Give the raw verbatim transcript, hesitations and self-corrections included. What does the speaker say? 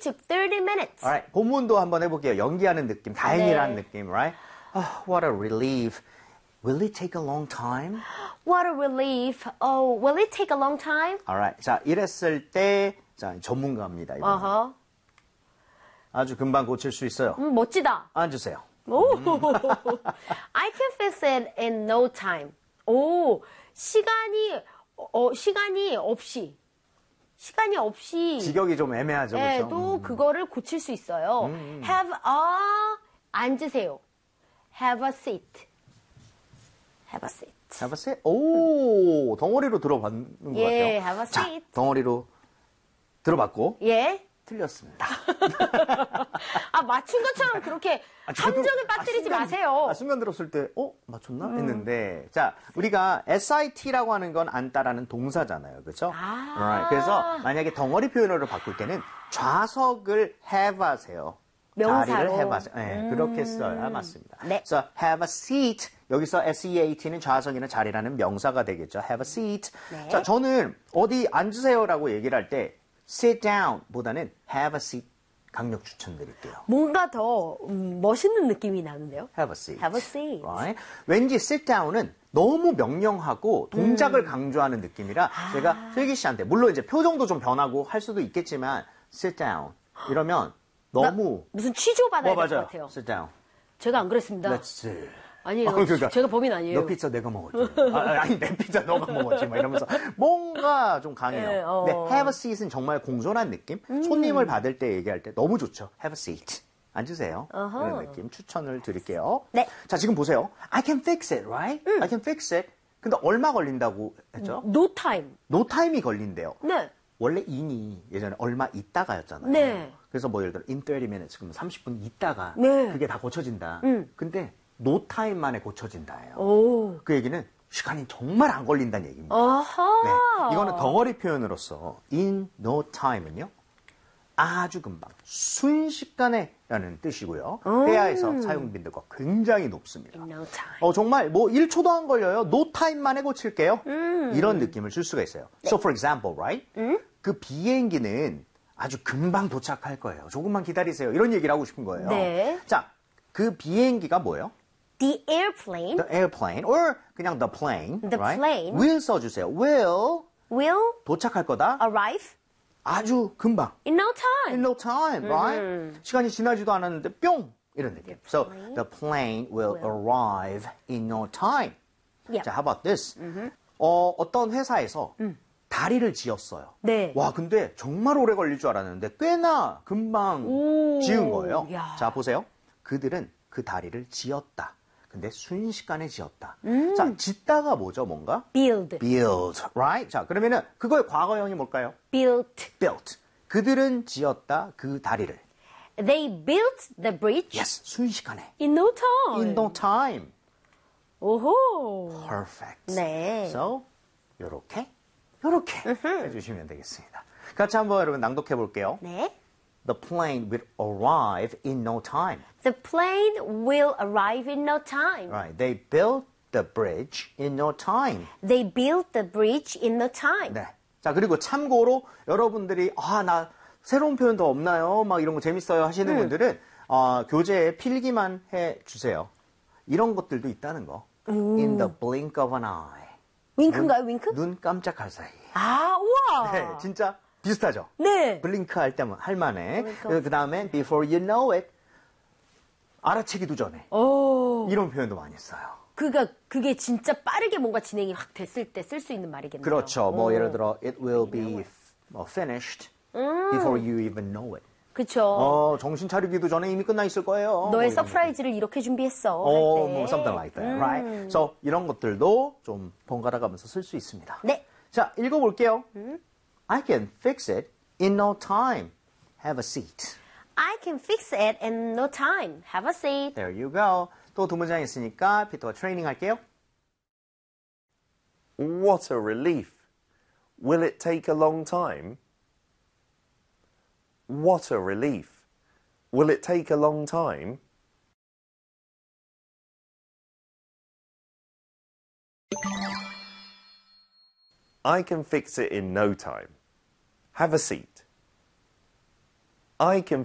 took thirty minutes. Alright, 본문도 한번 해볼게요. 연기하는 느낌, 다행이라는 네. 느낌, right? Oh, what a relief. Will it take a long time? What a relief. Oh, will it take a long time? Alright, 자, 이랬을 때, 자, 전문가입니다. 이번엔. Uh-huh. 아주 금방 고칠 수 있어요. 음, 멋지다. 앉으세요. 오, I can fix it in no time. 오, 시간이 어, 시간이 없이 시간이 없이 직역이 좀 애매하죠, 네, 그렇죠? 또 그거를 고칠 수 있어요. 음. Have a 앉으세요. Have a seat. Have a seat. Have a seat. 오, 덩어리로 들어봤는 것 예, 같아요. have a 자, seat. 덩어리로 들어봤고 예. 틀렸습니다. 아, 맞춘 것처럼 그렇게 아, 저도- 함정을 빠뜨리지 아, 순간- 마세요. 아, 순간 들었을 때, 어? 맞췄나? 했는데, 자, 우리가 에스아이티라고 하는 건 앉다라는 동사잖아요. 그렇죠? 아. Alright, 그래서 만약에 덩어리 표현으로 바꿀 때는 좌석을 have 하세요. 명사로. 자리를 have 하세요. 네, 그렇게 써야 맞습니다. 네. 그래서 have a seat. 여기서 seat는 좌석이나 자리라는 명사가 되겠죠. have a seat. 네. 자, 저는 어디 앉으세요라고 얘기를 할 때 sit down 보다는 have a seat 강력 추천드릴게요. 뭔가 더 음, 멋있는 느낌이 나는데요. Have a seat. Have a seat. Right? 왠지 sit down은 너무 명령하고 동작을 강조하는 느낌이라 제가 슬기 씨한테 물론 이제 표정도 좀 변하고 할 수도 있겠지만 sit down 이러면 너무 무슨 취조 받아야 어, 될 것 맞아요. 같아요. sit down. 제가 안 그랬습니다. Let's sit. 아니에요. 어, 그러니까 제가 범인 아니에요. 너 피자 내가 먹었지. 아, 아니 내 피자 너가 먹었지. 막 이러면서 뭔가 좀 강해요. 네, 어. 근데 have a seat은 정말 공손한 느낌. 손님을 받을 때 얘기할 때 너무 좋죠. have a seat. 앉으세요. 어허. 그런 느낌 추천을 드릴게요. 네. 자 지금 보세요. I can fix it, right? I can fix it. 근데 얼마 걸린다고 했죠? No time. no time이 걸린대요. 네. 원래 in이 예전에 얼마 있다가였잖아요. 네. 그래서 뭐 예를 들어 in thirty minutes 그러면 삼십 분 있다가 네. 그게 다 고쳐진다. 음. 근데 no time 만에 고쳐진다예요. 오. 그 얘기는 시간이 정말 안 걸린다는 얘기입니다. 아하. 네. 이거는 덩어리 표현으로서 in no time은요. 아주 금방, 순식간에 라는 뜻이고요. 회화에서 사용 빈도가 굉장히 높습니다. In no time. 어, 정말 뭐 일 초도 안 걸려요. no time 만에 고칠게요. 이런 느낌을 줄 수가 있어요. So for example, right? 그 비행기는 아주 금방 도착할 거예요. 조금만 기다리세요. 이런 얘기를 하고 싶은 거예요. 네. 자, 그 비행기가 뭐예요? The airplane The airplane or 그냥 the plane, The right? plane. will 써주세요. will will 도착할 거다. arrive 아주 금방. in no time. In no time, right? 시간이 지나지도 않았는데 뿅 이런 느낌. So the plane will arrive in no time. Yep. 자, how about this? 어, 어떤 회사에서 다리를 지었어요. 네. 와, 근데 정말 오래 걸릴 줄 알았는데 꽤나 금방 오. 지은 거예요. 야. 자, 보세요. 그들은 그 다리를 지었다. 근데 순식간에 지었다. 음. 자, 짓다가 뭐죠, 뭔가? build. build, right? 자, 그러면은 그거의 과거형이 뭘까요? built. built. 그들은 지었다 그 다리를. They built the bridge Yes, 순식간에. in no time. In no time. 오호. Perfect. 네. So, 요렇게, 요렇게 해주시면 되겠습니다. 같이 한번 여러분 낭독해 볼게요. 네. The plane will arrive in no time. The plane will arrive in no time. Right. They built the bridge in no time. They built the bridge in no time. 네. 자, 그리고 참고로 여러분들이, 아, 나 새로운 표현 더 없나요? 막 이런 거 재밌어요 하시는 음. 분들은, 어, 교재에 필기만 해 주세요. 이런 것들도 있다는 거. In the blink of an eye. 윙크인가요, 윙크? 눈 깜짝할 사이. 아, 우와. 네, 진짜 비슷하죠? 네. 블링크 할 때만, 할 만해. Blink 그 다음에 before you know it. 알아채기도 전에. 오. 이런 표현도 많이 써요. 그가 그게 진짜 빠르게 뭔가 진행이 확 됐을 때 쓸 수 있는 말이겠네요. 그렇죠. 뭐 오. 예를 들어 it will be 뭐, finished before you even know it. 그쵸. 어, 정신 차리기도 전에 이미 끝나 있을 거예요. 너의 뭐 이런 서프라이즈를 이렇게 준비했어. 거. 할 어, 때. 뭐 something like that, right? So 이런 것들도 좀 번갈아 가면서 쓸 수 있습니다. 네. 자, 읽어볼게요. I can fix it in no time. Have a seat. I can fix it in no time. Have a seat. There you go. 또 두 문장 있으니까 피터가 트레이닝 할게요. What a relief. Will it take a long time? What a relief. Will it take a long time? I can fix it in no time. Have a seat. I can